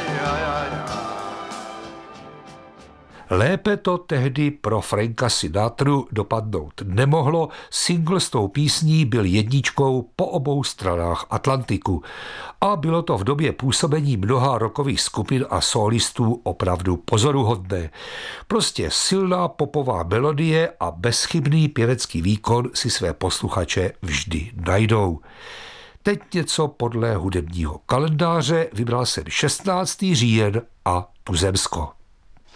Lépe to tehdy pro Franka Sinatru dopadnout nemohlo, single s tou písní byl jedničkou po obou stranách Atlantiku a bylo to v době působení mnoha rockových skupin a solistů opravdu pozoruhodné. Prostě silná popová melodie a bezchybný pěvecký výkon si své posluchače vždy najdou. Teď něco podle hudebního kalendáře, vybral jsem 16. říjen a tuzemsko.